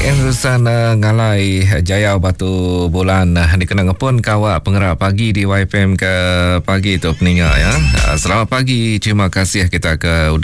Urusan ngalai Jaya Batu Bulan dikenang pun kawak penggerak pagi di YPM ke pagi tu peningat ya. Selamat pagi, terima kasih kita ke